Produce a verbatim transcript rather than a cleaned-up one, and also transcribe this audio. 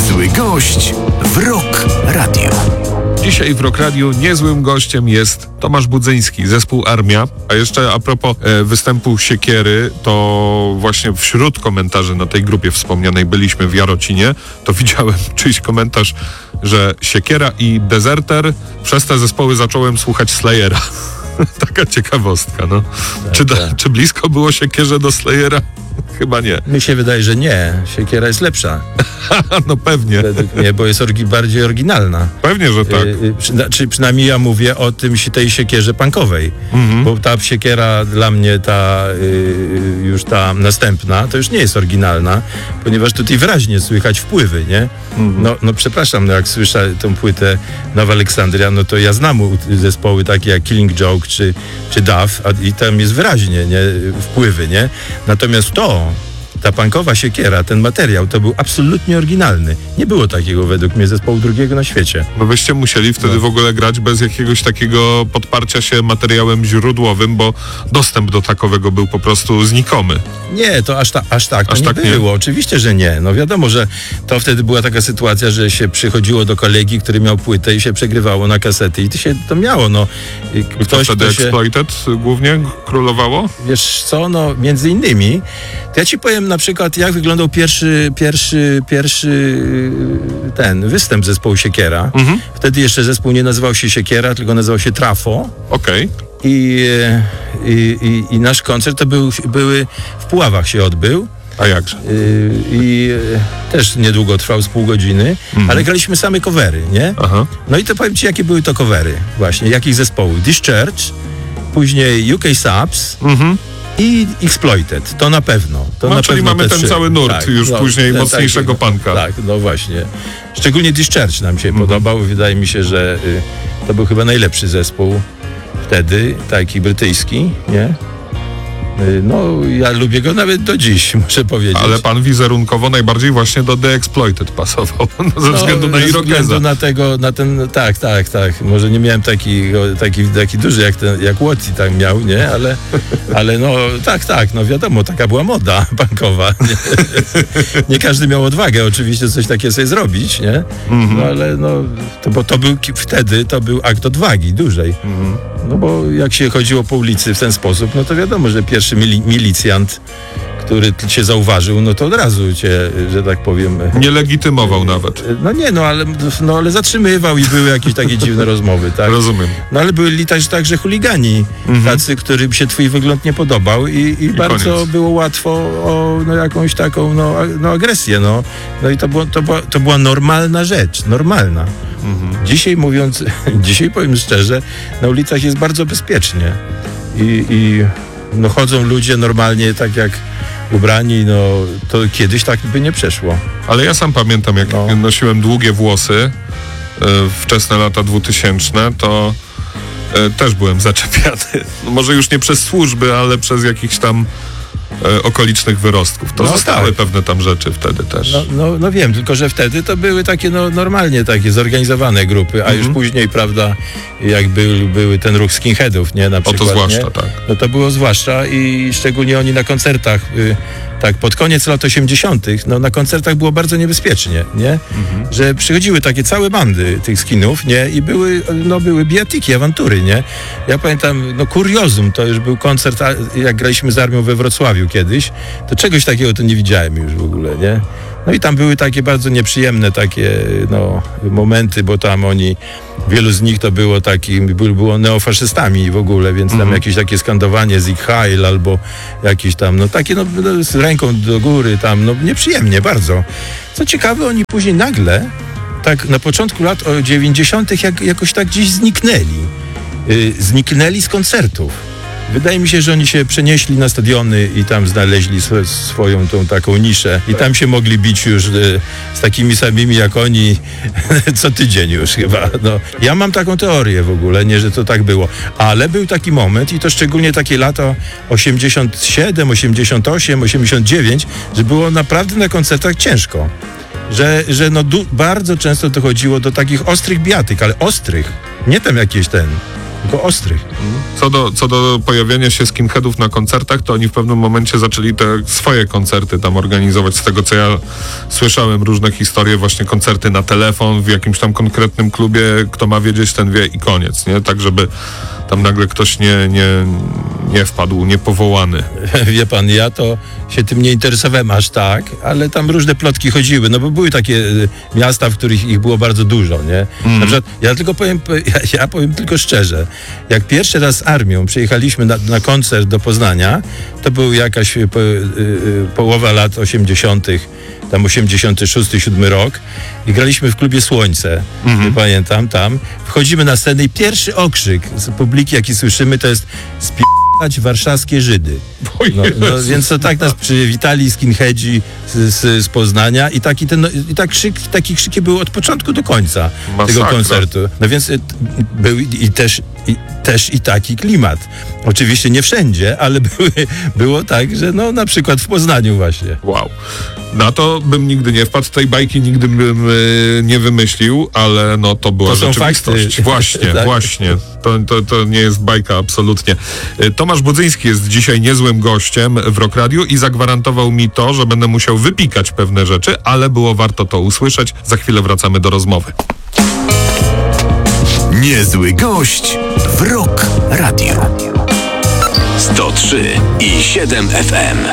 Niezły gość w Rock Radio. Dzisiaj w Rock Radio niezłym gościem jest Tomasz Budzyński, zespół Armia. A jeszcze a propos e, występu Siekiery, to właśnie wśród komentarzy na tej grupie wspomnianej byliśmy w Jarocinie, to widziałem czyjś komentarz, że Siekiera i Deserter, przez te zespoły zacząłem słuchać Slayera. Taka ciekawostka, no. Tak, czy, da, tak. czy blisko było Siekierze do Slayera? Chyba nie. Mi się wydaje, że nie. Siekiera jest lepsza. No pewnie. Według mnie, bo jest orgi- bardziej oryginalna. Pewnie, że tak. Y, y, przyna- czy przynajmniej ja mówię o tym tej siekierze punkowej. Mhm. Bo ta siekiera dla mnie, ta y, już ta następna, to już nie jest oryginalna, ponieważ tutaj wyraźnie słychać wpływy, nie? Mhm. No, no przepraszam, no jak słyszę tą płytę Nowa Aleksandria, no to ja znam u- zespoły takie jak Killing Joke czy, czy Duff, a, i tam jest wyraźnie, nie? Wpływy, nie? Natomiast to, ta punkowa siekiera, ten materiał, to był absolutnie oryginalny. Nie było takiego według mnie zespołu drugiego na świecie. No byście musieli wtedy No. w ogóle grać bez jakiegoś takiego podparcia się materiałem źródłowym, bo dostęp do takowego był po prostu znikomy. Nie, to aż, ta, aż tak to Aż nie tak nie? było. Oczywiście, że nie. No wiadomo, że to wtedy była taka sytuacja, że się przychodziło do kolegi, który miał płytę i się przegrywało na kasety i to się to miało, no. I I to Ktoś, wtedy kto się, Exploited głównie królowało? wiesz co, no między innymi, to ja ci powiem na przykład, jak wyglądał pierwszy, pierwszy, pierwszy ten występ zespołu Siekiera. Mhm. Wtedy jeszcze zespół nie nazywał się Siekiera, tylko nazywał się Trafo. Okej. I, i, i, i nasz koncert to był, były w Puławach się odbył. A jakże? Yy, I e, też niedługo trwał z pół godziny, Mhm. ale graliśmy same covery, nie? Aha. No i to powiem ci, jakie były to covery właśnie, jakich zespołów. Discharge, później U K Subs Mhm. i Exploited, to na pewno. To No, na czyli pewno mamy te ten trzy. cały nurt już później mocniejszego tak, punka. Tak, no właśnie. Szczególnie Discharge nam się Mhm. podobał. Wydaje mi się, że y, to był chyba najlepszy zespół wtedy, taki brytyjski, nie? Y, No, ja lubię go nawet do dziś, muszę powiedzieć. Ale pan wizerunkowo najbardziej właśnie do The Exploited pasował, no, ze względu na Ze Irokeza. względu na tego, na ten, tak, tak, tak. Może nie miałem taki, taki, taki duży jak ten, jak Łotzi tak miał, nie? Ale, ale no, tak, tak, no wiadomo, taka była moda punkowa. Nie, nie każdy miał odwagę oczywiście coś takiego sobie zrobić, nie? No ale no, to, bo to był, wtedy to był akt odwagi dużej. No bo jak się chodziło po ulicy w ten sposób, no to wiadomo, że pierwszy mili, milicjant, który cię zauważył, no to od razu cię, że tak powiem... Nie legitymował nawet. No nie, no ale, no ale zatrzymywał i były jakieś takie dziwne rozmowy, tak? Rozumiem. No ale byli też także chuligani, tacy, którym się twój wygląd nie podobał i, i, bardzo koniec. było łatwo o no, jakąś taką no, a- no, agresję, no. No i to, było, to, była, to była normalna rzecz, normalna. Dzisiaj mówiąc, dzisiaj powiem szczerze, na ulicach jest bardzo bezpiecznie i, i no, chodzą ludzie normalnie tak jak ubrani, no to kiedyś tak by nie przeszło. Ale ja sam pamiętam, jak No. nosiłem długie włosy, e, wczesne lata dwutysięczne, to e, też byłem zaczepiany. No, może już nie przez służby, ale przez jakichś tam e, okolicznych wyrostków. To No zostały tak. pewne tam rzeczy wtedy też. No, no, no wiem, tylko że wtedy to były takie no, normalnie takie zorganizowane grupy, a już później, prawda, jak był, były ten ruch skinheadów, nie, na O przykład, to zwłaszcza, nie? tak. No to było zwłaszcza i szczególnie oni na koncertach, y, tak pod koniec lat osiemdziesiątych, no na koncertach było bardzo niebezpiecznie, nie? Że przychodziły takie całe bandy tych skinów, nie? I były, no były bijatyki, awantury, nie? Ja pamiętam, no kuriozum, to już był koncert, a- jak graliśmy z Armią we Wrocławiu kiedyś, to czegoś takiego to nie widziałem już w ogóle, nie? No i tam były takie bardzo nieprzyjemne takie, no, momenty, bo tam oni, wielu z nich to było taki, było, było neofaszystami w ogóle, więc tam jakieś takie skandowanie Sieg Heil albo jakieś tam, no takie, no, no z ręką do góry tam, no nieprzyjemnie bardzo. Co ciekawe, oni później nagle, tak na początku lat dziewięćdziesiątych jak, jakoś tak gdzieś zniknęli. Yy, zniknęli z koncertów. Wydaje mi się, że oni się przenieśli na stadiony i tam znaleźli sw- swoją tą taką niszę i tam się mogli bić już e, z takimi samymi jak oni co tydzień już chyba. No. Ja mam taką teorię w ogóle, nie, że to tak było, ale był taki moment i to szczególnie takie lata osiemdziesiąt siedem, osiemdziesiąt osiem, osiemdziesiąt dziewięć, że było naprawdę na koncertach ciężko. Że, że no du- bardzo często dochodziło do takich ostrych bijatyk, ale ostrych, nie tam jakieś ten... tylko ostrych. Co do, co do pojawienia się skinheadów na koncertach, to oni w pewnym momencie zaczęli te swoje koncerty tam organizować. Z tego, co ja słyszałem, różne historie, właśnie koncerty na telefon w jakimś tam konkretnym klubie, kto ma wiedzieć, ten wie i koniec, nie? Tak, żeby tam nagle ktoś nie, nie, nie wpadł, niepowołany. Wie pan, ja to się tym nie interesowałem aż tak, ale tam różne plotki chodziły, no bo były takie y, miasta, w których ich było bardzo dużo, nie? Mm. Na przykład, ja tylko powiem, ja, ja powiem tylko szczerze, jak pierwszy raz z armią przyjechaliśmy na, na koncert do Poznania, to był jakaś y, po, y, y, połowa lat osiemdziesiątych, tam osiemdziesiąty szósty, siódmy rok i graliśmy w klubie Słońce, Mhm. nie pamiętam, tam. Wchodzimy na scenę i pierwszy okrzyk z publiki, jaki słyszymy, to jest spi***ać warszawskie Żydy. O No, no, Jezu. więc to tak nas przywitali skinheadzi z, z, z Poznania i, taki ten, no, i tak krzyk, takie krzyki były od początku do końca Masakra. tego koncertu. No więc y, był i, i, też, i też i taki klimat. Oczywiście nie wszędzie, ale były, było tak, że no na przykład w Poznaniu właśnie. Wow. Na to bym nigdy nie wpadł, tej bajki nigdy bym y, nie wymyślił, ale no to była To są rzeczywistość. fakty. Właśnie, Tak. właśnie. To, to, to nie jest bajka, absolutnie. Y, Tomasz Budzyński jest dzisiaj niezłym gościem w Rock Radiu i zagwarantował mi to, że będę musiał wypikać pewne rzeczy, ale było warto to usłyszeć. Za chwilę wracamy do rozmowy. Niezły gość w Rock Radio. sto trzy i siedem F M.